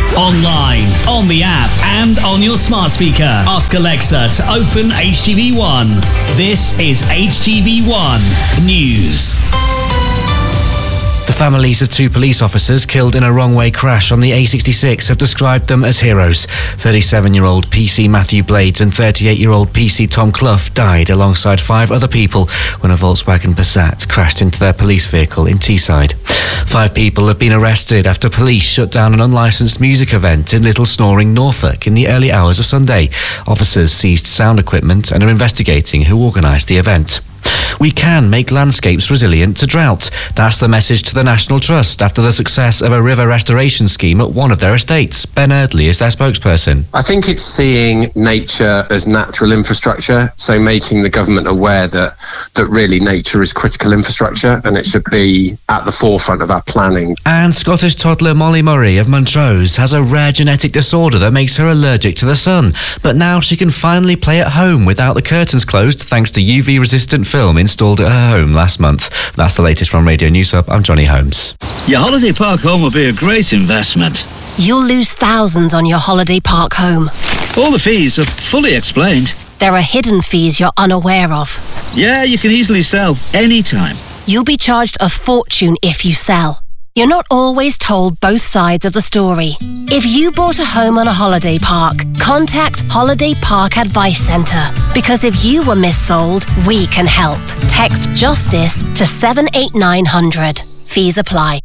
Online, on the app, and on your smart speaker. Ask Alexa to open HTV1. This is HTV1 News. The families of 2 police officers killed in a wrong-way crash on the A66 have described them as heroes. 37-year-old PC Matthew Blades and 38-year-old PC Tom Clough died alongside 5 other people when a Volkswagen Passat crashed into their police vehicle in Teesside. 5 people have been arrested after police shut down an unlicensed music event in Little Snoring, Norfolk in the early hours of Sunday. Officers seized sound equipment and are investigating who organised the event. We can make landscapes resilient to drought. That's the message to the National Trust after the success of a river restoration scheme at one of their estates. Ben Erdley is their spokesperson. I think it's seeing nature as natural infrastructure, so making the government aware that really nature is critical infrastructure and it should be at the forefront of our planning. And Scottish toddler Molly Murray of Montrose has a rare genetic disorder that makes her allergic to the sun. But now she can finally play at home without the curtains closed thanks to UV-resistant film installed at her home last month. That's the latest from Radio News Hub. I'm Johnny Holmes. Your holiday park home will be a great investment. You'll lose thousands on your holiday park home. All the fees are fully explained. There are hidden fees you're unaware of. Yeah, you can easily sell anytime. You'll be charged a fortune if you sell. You're not always told both sides of the story. If you bought a home on a holiday park, contact Holiday Park Advice Centre. Because if you were missold, we can help. Text JUSTICE to 78900. Fees apply.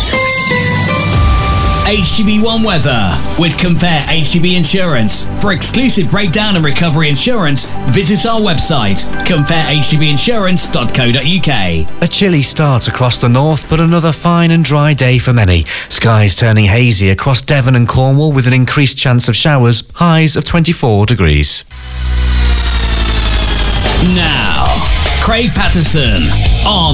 HTV1 weather with Compare HTV Insurance. For exclusive breakdown and recovery insurance, visit our website, comparehtvinsurance.co.uk. A chilly start across the north, but another fine and dry day for many. Skies turning hazy across Devon and Cornwall with an increased chance of showers, highs of 24 degrees. Now, Craig Patterson on